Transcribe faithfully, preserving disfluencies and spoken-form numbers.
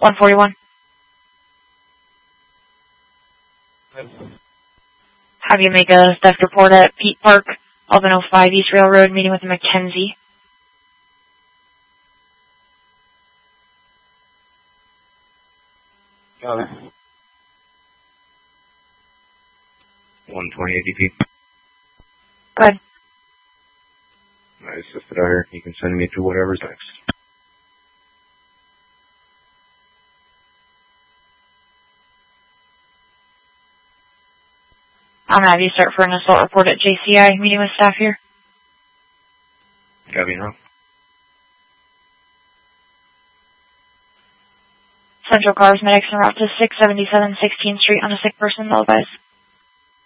one forty-one. Have you make a theft report at Pete Park, eleven oh five East Railroad, meeting with Mackenzie. Got it. one twenty A D P. Go ahead. I assisted out here. You can send me to whatever's next. I'm going to have you start for an assault report at J C I, meeting with staff here. Got me now. Central Cars Medics en route to six seventy-seven sixteenth Street on a sick person, advise.